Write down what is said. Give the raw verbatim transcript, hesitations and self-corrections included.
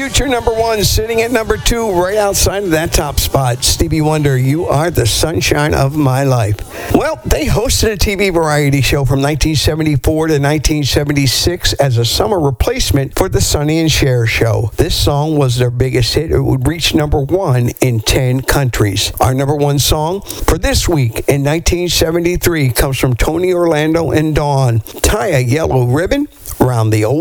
Future number one, sitting at number two, right outside of that top spot. Stevie Wonder, You Are the Sunshine of My Life. Well, they hosted a T V variety show from nineteen seventy-four to nineteen seventy-six as a summer replacement for the Sonny and Cher show. This song was their biggest hit. It would reach number one in ten countries. Our number one song for this week in nineteen seventy-three comes from Tony Orlando and Dawn. Tie a yellow ribbon around the old